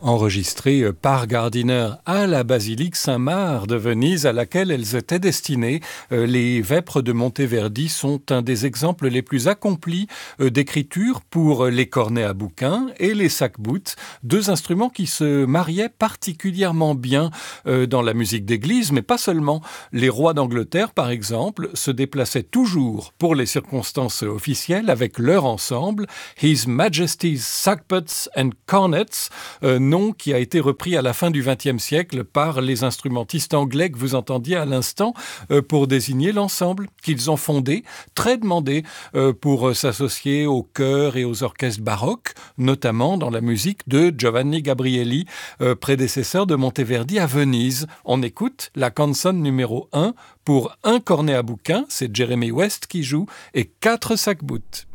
enregistrées par Gardiner à la basilique Saint-Marc de Venise, à laquelle elles étaient destinées. Les vêpres de Monteverdi sont un des exemples les plus accomplis d'écriture pour les cornets à bouquin et les sac-boutes, deux instruments qui se mariaient particulièrement bien dans la musique d'église, mais pas seulement. Les rois d'Angleterre, par exemple, se déplaçaient toujours pour les circonstances officielles avec leur ensemble, His Majesty's Sackbuts and Cornets, nom qui a été repris à la fin du XXe siècle par les instrumentistes anglais que vous entendiez à l'instant pour désigner l'ensemble qu'ils ont fondé, très demandé pour s'associer aux chœurs et aux orchestres baroques, notamment dans la musique de Giovanni Gabrieli, prédécesseur de Monteverdi à Venise. On écoute la canzone numéro 1 pour un cornet à bouquin, c'est Jeremy West qui joue, et 4 sac-boutes.